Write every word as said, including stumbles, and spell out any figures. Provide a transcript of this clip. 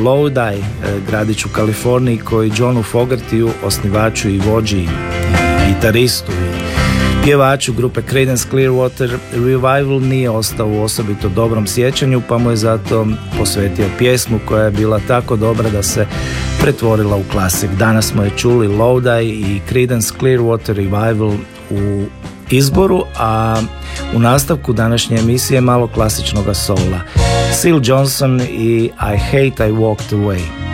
Lodi, gradić u Kaliforniji, koji Johnu Fogertiju, osnivaču i vođi i gitaristu i pjevaču grupe Creedence Clearwater Revival, nije ostao u osobito dobrom sjećanju, pa mu je zato posvetio pjesmu koja je bila tako dobra da se pretvorila u klasik. Danas smo je čuli, Lodi i Creedence Clearwater Revival u izboru, a u nastavku današnje emisije malo klasičnoga soula. Syl Johnson i I Hate I Walked Away.